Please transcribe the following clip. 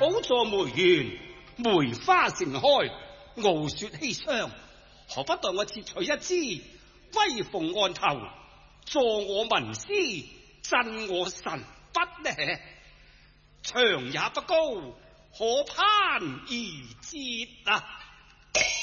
寶座梅園，梅花盛開，傲雪熙霜，何不待我切取一枝，威鳳案頭，助我文思，振我神筆呢？牆也不高，可攀而折啊！